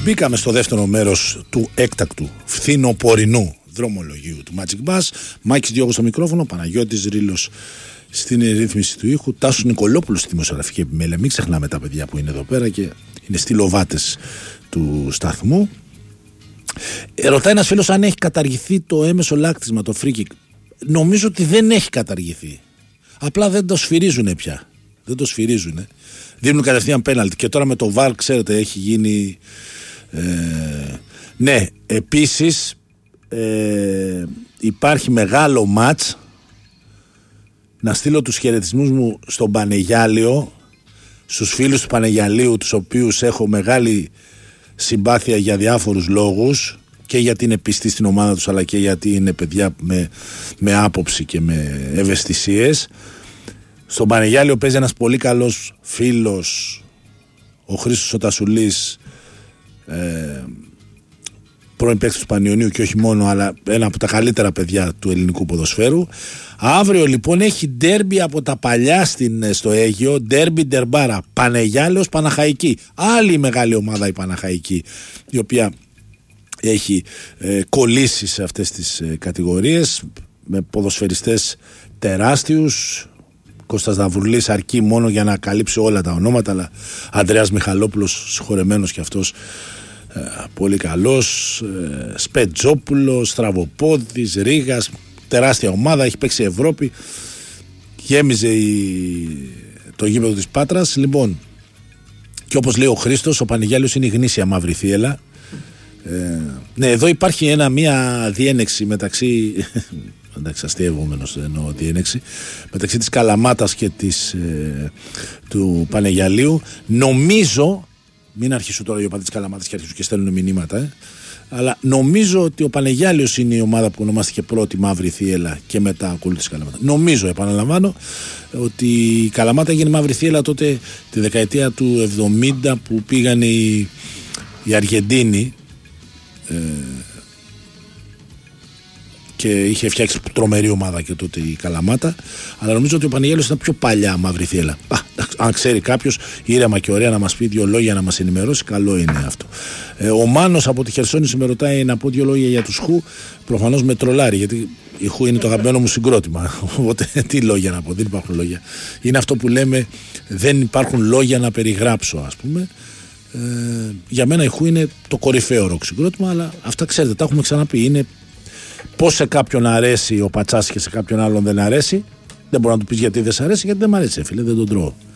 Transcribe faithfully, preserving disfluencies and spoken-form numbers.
Μπήκαμε στο δεύτερο μέρος του έκτακτου φθινοπορεινού δρομολογίου του Magic Bus. Μάκης Διώγος στο μικρόφωνο, Παναγιώτης Ρήλος στην ρύθμιση του ήχου, Τάσος Νικολόπουλος στη δημοσιογραφική επιμέλεια. Μην ξεχνάμε τα παιδιά που είναι εδώ πέρα και είναι στυλοβάτες του σταθμού. Ε, ρωτάει ένας φίλος αν έχει καταργηθεί το έμεσο λάκτισμα, το free kick. Νομίζω ότι δεν έχει καταργηθεί. Απλά δεν το σφυρίζουνε πια. Δεν το σφυρίζουνε. Δίνουν κατευθείαν πέναλτι. Και τώρα με το βαρ, ξέρετε, έχει γίνει. Ε, ναι, επίσης ε, υπάρχει μεγάλο μάτς. Να στείλω τους χαιρετισμούς μου στον Πανεγιάλιο, στους φίλους του Πανεγιαλίου, τους οποίους έχω μεγάλη συμπάθεια για διάφορους λόγους, και γιατί είναι πιστοί στην ομάδα τους, αλλά και γιατί είναι παιδιά με, με άποψη και με ευαισθησίες. Στον Πανεγιάλιο παίζει ένας πολύ καλός φίλος, ο Χρήστος ο Τασουλής, ε, πρώην παίκτης του Πανιωνίου και όχι μόνο, αλλά ένα από τα καλύτερα παιδιά του ελληνικού ποδοσφαίρου. Αύριο λοιπόν έχει ντέρμπι από τα παλιά στην, στο Αίγυο, ντέρμπι ντερμπάρα, Πανεγιάλεος Παναχαϊκή. Άλλη μεγάλη ομάδα η Παναχαϊκή, η οποία έχει ε, κολλήσει σε αυτές τις ε, κατηγορίες με ποδοσφαιριστές τεράστιους. Κώστας Δαβρουλής αρκεί μόνο για να καλύψει όλα τα ονόματα, αλλά Ανδρέας Μιχαλόπουλος, συγχωρεμένος και αυτός, ε, πολύ καλός, ε, Σπετζόπουλος, Στραβοπόδης, Ρήγας, τεράστια ομάδα, έχει παίξει Ευρώπη, γέμιζε η, το γήπεδο της Πάτρας. Λοιπόν, και όπως λέει ο Χρήστος, ο Πανεγιάλιος είναι η γνήσια μαύρη θύελλα. Ε, ναι, εδώ υπάρχει ένα, μία διένεξη μεταξύ, εντάξει, αστείευομενος εννοώ διένεξη, μεταξύ της Καλαμάτας και της, ε, του Πανεγιαλίου. Νομίζω, μην αρχίσουν τώρα οι οπαδοί της Καλαμάτας και αρχίσουν και στέλνουν μηνύματα, ε, αλλά νομίζω ότι ο Πανεγιάλιος είναι η ομάδα που ονομάστηκε πρώτη μαύρη θύελλα και μετά ακολούθησε η Καλαμάτα. Νομίζω, επαναλαμβάνω, ότι η Καλαμάτα έγινε μαύρη θύελλα τότε τη δεκαετία του εβδομήντα που πήγαν οι, οι Αργεντίνοι, ε, και είχε φτιάξει τρομερή ομάδα και τότε η Καλαμάτα. Αλλά νομίζω ότι ο Πανεγιάλιος ήταν πιο παλιά μαύρη θύελλα. Αν ξέρει κάποιος ήρεμα και ωραία να μας πει δύο λόγια, να μας ενημερώσει, καλό είναι αυτό. Ε, ο Μάνος από τη Χερσόνησο με ρωτάει να πω δύο λόγια για τους Χου. Προφανώς με τρολάρει, γιατί η Χου είναι το αγαπημένο μου συγκρότημα. Οπότε τι λόγια να πω, δεν υπάρχουν λόγια. Είναι αυτό που λέμε, δεν υπάρχουν λόγια να περιγράψω, ας πούμε. Ε, για μένα η Χου είναι το κορυφαίο ροκ συγκρότημα, αλλά αυτά ξέρετε, τα έχουμε ξαναπεί. Είναι πώς σε κάποιον αρέσει ο πατσάς και σε κάποιον άλλον δεν αρέσει. Δεν μπορώ να του πεις γιατί δεν σ' αρέσει, γιατί δεν μ' αρέσει, φίλε, δεν τον τρώω.